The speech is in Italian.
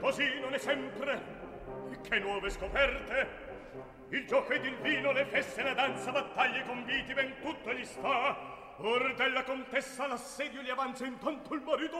così non è sempre. Che nuove scoperte? Il gioco ed il vino, le feste, la danza, battaglie, conviti, ben tutto gli sta. Or della contessa l'assedio gli avanza, intanto il marito